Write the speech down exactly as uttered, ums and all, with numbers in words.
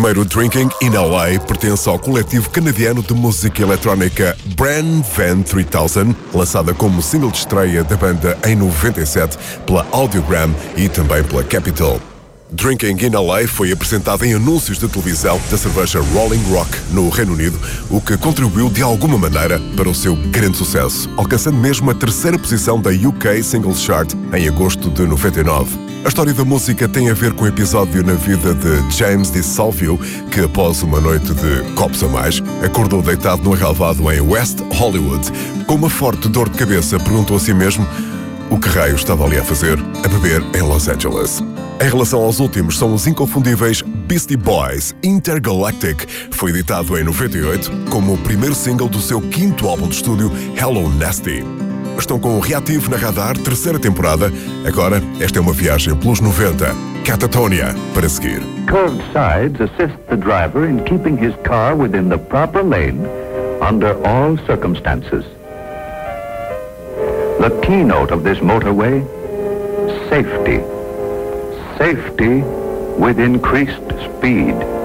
primeiro Drinking in L A pertence ao coletivo canadiano de música eletrónica Brand Van três mil, lançada como single de estreia da banda em noventa e sete pela Audiogram e também pela Capitol. Drinking in L A foi apresentado em anúncios de televisão da cerveja Rolling Rock no Reino Unido, o que contribuiu de alguma maneira para o seu grande sucesso, alcançando mesmo a terceira posição da U K Singles Chart em agosto de noventa e nove. A história da música tem a ver com um episódio na vida de James DeSalvio, que após uma noite de copos a mais, acordou deitado no relvado em West Hollywood. Com uma forte dor de cabeça, perguntou a si mesmo o que raio estava ali a fazer, a beber em Los Angeles. Em relação aos últimos, são os inconfundíveis Beastie Boys. Intergalactic foi editado em noventa e oito como o primeiro single do seu quinto álbum de estúdio, Hello Nasty. Estão com o Reativo na Radar, terceira temporada. Agora, esta é uma viagem pelos noventa. Catatonia, para seguir. Curved sides assist the driver in keeping his car within the proper lane under all circumstances. The keynote of this motorway, safety. Safety with increased speed.